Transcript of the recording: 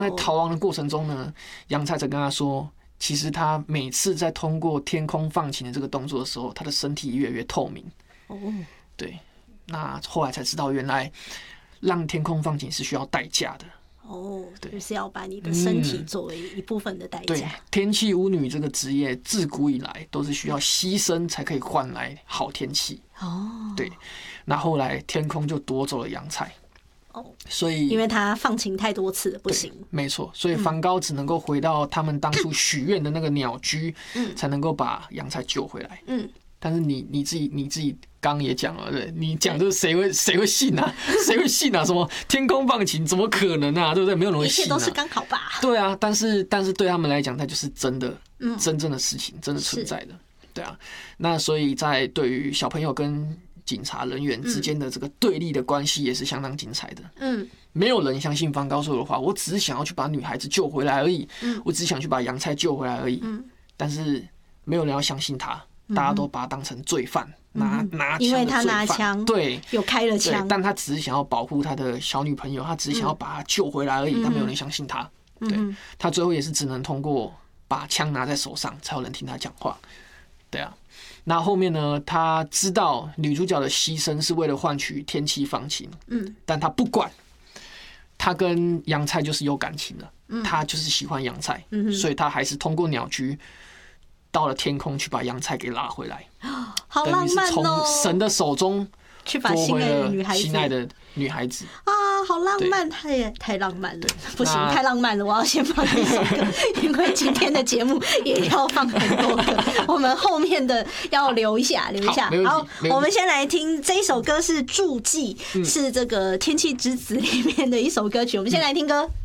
在逃亡的过程中呢，杨菜才跟他说，其实他每次在通过天空放晴的这个动作的时候，他的身体越来越透明。对，那后来才知道，原来让天空放晴是需要代价的。 就是要把你的身体作为一部分的代价。 对，天气巫女这个职业自古以来都是需要牺牲才可以换来好天气。对，那后来天空就夺走了杨菜。所以因为他放晴太多次了，不行。 没错，所以梵高只能够回到他们当初许愿的那个鸟居，才能够把杨菜救回来。但是你自己刚刚也讲了，对，你讲这谁会信啊？谁会信啊？什么天空放晴，怎么可能啊？对不对？没有人会信啊。 一切都是刚好吧？ 对啊，但是对他们来讲，它就是真的，真正的事情，真的存在的。对啊，那所以在对于小朋友跟警察人员之间的这个对立的关系也是相当精彩的。没有人相信梵高说的话，我只是想要去把女孩子救回来而已，我只是想去把杨菜救回来而已。但是没有人要相信他。大家都把他当成罪犯，拿枪， 因为他拿枪， 对， 有开了枪， 但他只是想要保护他的小女朋友，他只是想要把她救回来而已，但没有人相信他。对，他最后也是只能通过把枪拿在手上，才有人听他讲话。对啊，那后面呢？他知道女主角的牺牲是为了换取天气放晴，但他不管，他跟杨菜就是有感情了，他就是喜欢杨菜，所以他还是通过鸟居。到了天空去把杨菜给拉回来， 好浪漫哦！ 从神的手中去把心爱的女孩子啊，好浪漫，太浪漫了，不行，太浪漫了，我要先放一首歌，因为今天的节目也要放很多歌，我们后面的要留一下。好，我们先来听这一首歌是《注记》，是这个《天气之子》里面的一首歌曲，我们先来听歌。